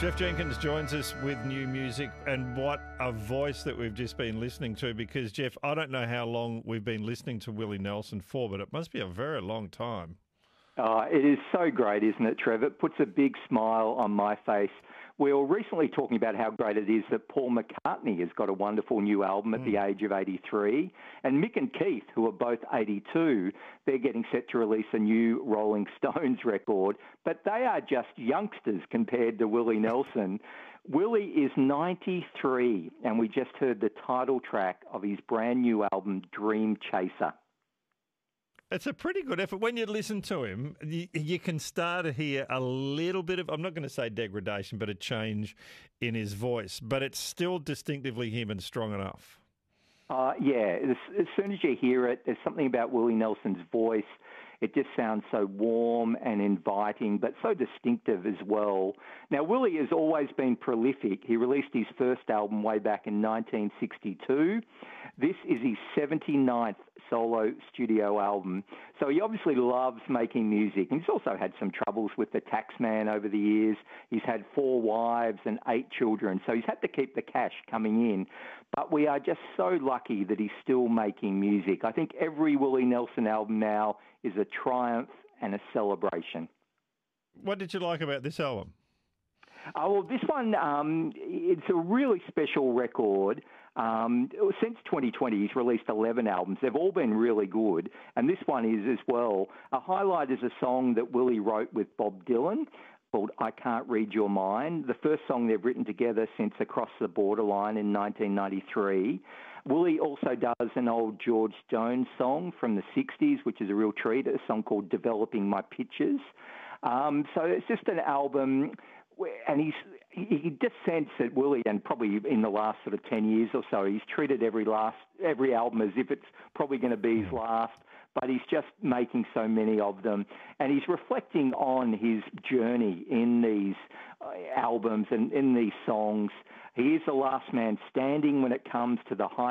Jeff Jenkins joins us with new music, and what a voice that we've just been listening to, because, Jeff, I don't know how long we've been listening to Willie Nelson for, but it must be a very long time. It is so great, isn't it, Trevor? It puts a big smile on my face. We were recently talking about how great it is that Paul McCartney has got a wonderful new album at the age of 83. And Mick and Keith, who are both 82, they're getting set to release a new Rolling Stones record. But they are just youngsters compared to Willie Nelson. Willie is 93, and we just heard the title track of his brand new album, Dream Chaser. It's a pretty good effort. When you listen to him, you can start to hear a little bit of, I'm not going to say degradation, but a change in his voice. But it's still distinctively him and strong enough. Yeah, as soon as you hear it, there's something about Willie Nelson's voice. It just sounds so warm and inviting, but so distinctive as well. Now, Willie has always been prolific. He released his first album way back in 1962. This is his 79th solo studio album. So he obviously loves making music. And he's also had some troubles with the taxman over the years. He's had 4 wives and 8 children. So he's had to keep the cash coming in. But we are just so lucky that he's still making music. I think every Willie Nelson album now is a triumph and a celebration. What did you like about this album? Well, this one, it's a really special record. Since 2020, he's released 11 albums. They've all been really good, and this one is as well. A highlight is a song that Willie wrote with Bob Dylan called I Can't Read Your Mind, the first song they've written together since Across the Borderline in 1993. Willie also does an old George Jones song from the 60s, which is a real treat, a song called Developing My Pictures. So it's just an album, and he just sense that Willie, and probably in the last sort of 10 years or so, he's treated every album as if it's probably going to be his last, but he's just making so many of them. And he's reflecting on his journey in these albums and in these songs. He is the last man standing when it comes to the high